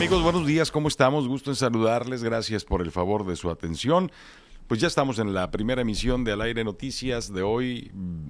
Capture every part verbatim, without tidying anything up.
amigos? Buenos días, ¿cómo estamos? Gusto en saludarles, gracias por el favor de su atención. Pues ya estamos en la primera emisión de Al Aire Noticias de hoy,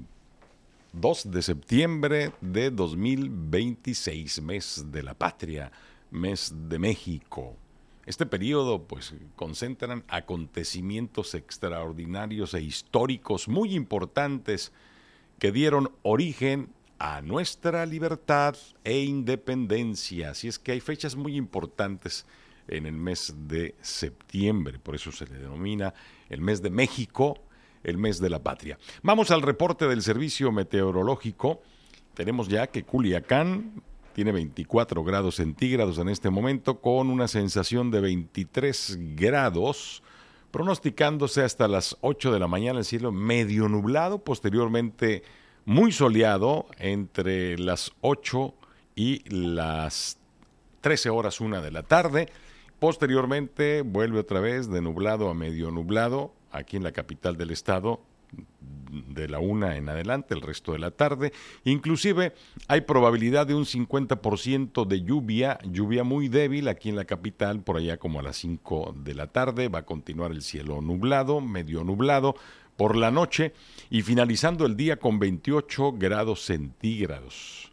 dos de septiembre de dos mil veintiséis, mes de la patria, mes de México. Este periodo pues concentran acontecimientos extraordinarios e históricos muy importantes que dieron origen a nuestra libertad e independencia. Así es que hay fechas muy importantes en el mes de septiembre, por eso se le denomina el mes de México, el mes de la patria. Vamos al reporte del servicio meteorológico. Tenemos ya que Culiacán tiene veinticuatro grados centígrados en este momento, con una sensación de veintitrés grados, pronosticándose hasta las ocho de la mañana el cielo medio nublado, posteriormente muy soleado entre las ocho y las trece horas una de la tarde. Posteriormente vuelve otra vez de nublado a medio nublado aquí en la capital del estado, de la una en adelante, el resto de la tarde. Inclusive hay probabilidad de un cincuenta por ciento de lluvia, lluvia muy débil aquí en la capital, por allá como a las cinco de la tarde. Va a continuar el cielo nublado, medio nublado por la noche y finalizando el día con veintiocho grados centígrados.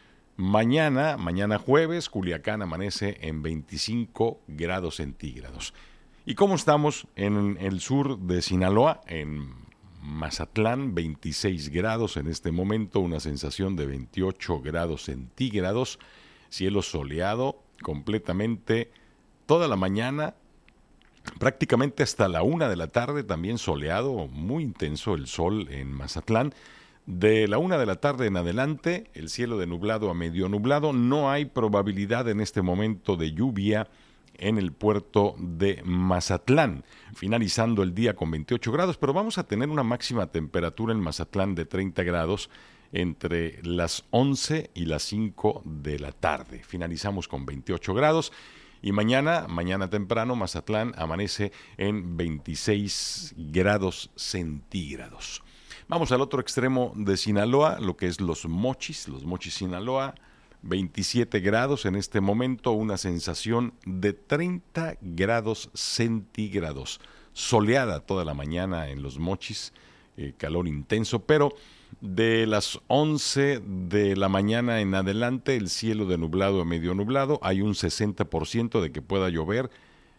Mañana, mañana jueves, Culiacán amanece en veinticinco grados centígrados. ¿Y cómo estamos en el sur de Sinaloa? En Mazatlán, veintiséis grados en este momento, una sensación de veintiocho grados centígrados, cielo soleado completamente toda la mañana, prácticamente hasta la una de la tarde, también soleado, muy intenso el sol en Mazatlán. De la una de la tarde en adelante, el cielo de nublado a medio nublado. No hay probabilidad en este momento de lluvia en el puerto de Mazatlán, finalizando el día con veintiocho grados, pero vamos a tener una máxima temperatura en Mazatlán de treinta grados entre las once y las cinco de la tarde. Finalizamos con veintiocho grados. Y mañana, mañana temprano, Mazatlán amanece en veintiséis grados centígrados. Vamos al otro extremo de Sinaloa, lo que es Los Mochis, Los Mochis, Sinaloa, veintisiete grados en este momento, una sensación de treinta grados centígrados. Soleada toda la mañana en Los Mochis, eh, calor intenso, pero de las once de la mañana en adelante, el cielo de nublado a medio nublado, hay un sesenta por ciento de que pueda llover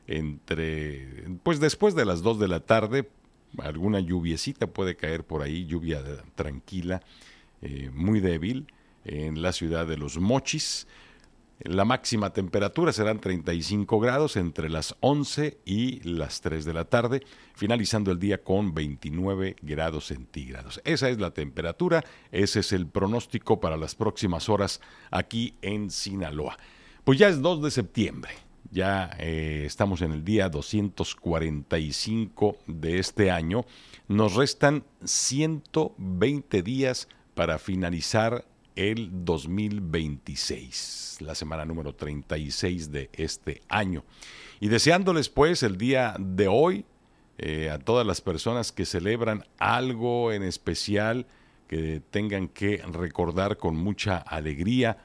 entre, pues después de las dos de la tarde, alguna lluviecita puede caer por ahí, lluvia tranquila, eh, muy débil, en la ciudad de Los Mochis. La máxima temperatura serán treinta y cinco grados entre las once y las tres de la tarde, finalizando el día con veintinueve grados centígrados. Esa es la temperatura, ese es el pronóstico para las próximas horas aquí en Sinaloa. Pues ya es dos de septiembre, ya eh, estamos en el día doscientos cuarenta y cinco de este año. Nos restan ciento veinte días para finalizar el dos mil veintiséis, la semana número treinta y seis de este año. Y deseándoles pues el día de hoy eh, a todas las personas que celebran algo en especial, que tengan que recordar con mucha alegría,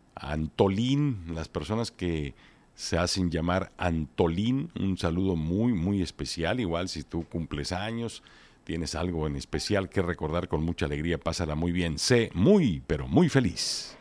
Antolín, las personas que se hacen llamar Antolín, un saludo muy, muy especial. Igual si tú cumples años, tienes algo en especial que recordar con mucha alegría, pásala muy bien. Sé muy, pero muy feliz.